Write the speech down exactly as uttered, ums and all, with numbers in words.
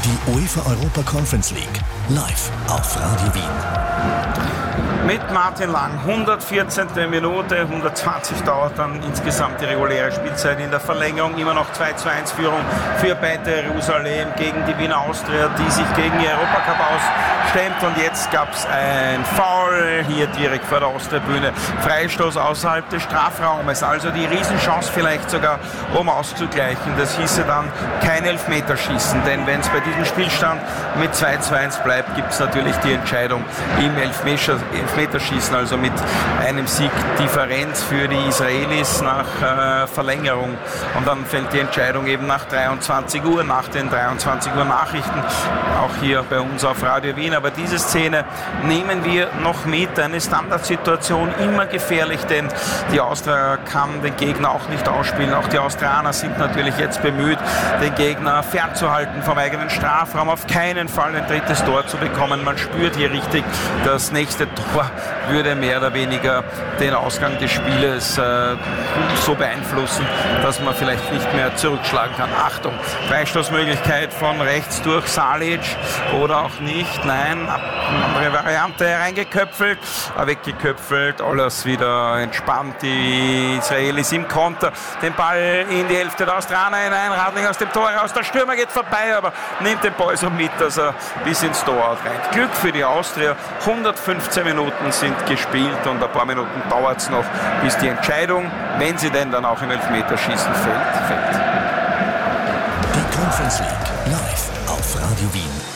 Die UEFA Europa Conference League live auf Radio Wien. Mit Martin Lang, hundertvierzehnte Minute, hundertzwanzig dauert dann insgesamt die reguläre Spielzeit. In der Verlängerung immer noch zwei zu eins Führung für Beitar Jerusalem gegen die Wiener Austria, die sich gegen die Europacup ausstemmt. Und jetzt gab es ein Foul hier direkt vor der Osttribüne. Freistoß außerhalb des Strafraumes, also die Riesenchance vielleicht sogar, um auszugleichen. Das hieße dann kein Elfmeterschießen, denn wenn es bei diesem Spielstand mit zwei zu eins bleibt, gibt es natürlich die Entscheidung im Elfmeter Elfmeterschießen, also mit einem Sieg Differenz für die Israelis nach äh, Verlängerung. Und dann fällt die Entscheidung eben nach dreiundzwanzig Uhr, nach den dreiundzwanzig Uhr Nachrichten, auch hier bei uns auf Radio Wien. Aber diese Szene nehmen wir noch mit. Eine Standardsituation, immer gefährlich, denn die Austria kann den Gegner auch nicht ausspielen. Auch die Austrianer sind natürlich jetzt bemüht, den Gegner fernzuhalten vom eigenen Strafraum, auf keinen Fall ein drittes Tor zu bekommen. Man spürt hier richtig, das nächste Tor würde mehr oder weniger den Ausgang des Spieles äh, so beeinflussen, dass man vielleicht nicht mehr zurückschlagen kann. Achtung, Freistoßmöglichkeit von rechts durch Salic oder auch nicht. Nein, andere Variante, reingeköpfelt, weggeköpfelt, alles wieder entspannt. Die Israelis im Konter, den Ball in die Hälfte der Australier hinein, Radling aus dem Tor raus, der Stürmer geht vorbei, aber nimmt den Ball so mit, dass er bis ins Tor rein. Glück für die Austria, hundertfünfzehn Minuten sind gespielt und ein paar Minuten dauert es noch, bis die Entscheidung, wenn sie denn dann auch im Elfmeterschießen fällt, fällt. Die Conference League live auf Radio Wien.